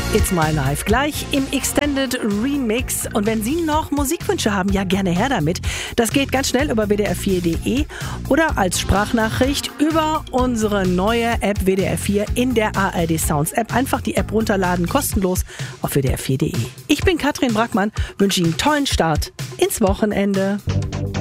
It's My Life gleich im Extended Remix. Und wenn Sie noch Musikwünsche haben, ja gerne her damit. Das geht ganz schnell über wdr4.de oder als Sprachnachricht über unsere neue App WDR 4 in der ARD Sounds App. Einfach die App runterladen, kostenlos auf wdr4.de. Ich bin Katrin Brackmann, wünsche Ihnen einen tollen Start ins Wochenende.